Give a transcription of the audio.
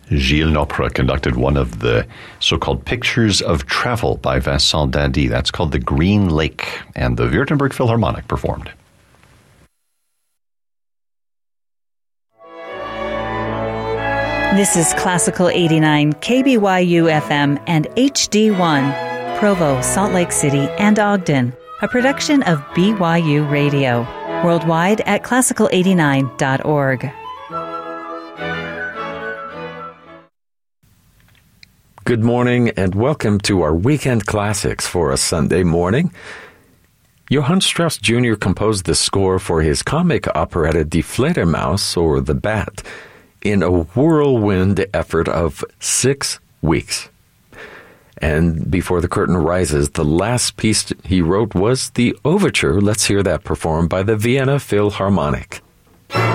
Gilles Nopre conducted one of the so-called Pictures of Travel by Vincent Dindy. That's called The Green Lake, and the Württemberg Philharmonic performed. This is Classical 89, KBYU FM and HD1, Provo, Salt Lake City, and Ogden, a production of BYU Radio, worldwide at classical89.org. Good morning and welcome to our Weekend Classics for a Sunday morning. Johann Strauss Jr. composed the score for his comic operetta Die Fledermaus, or The Bat, in a whirlwind effort of 6 weeks. And before the curtain rises, the last piece he wrote was the overture. Let's hear that performed by the Vienna Philharmonic.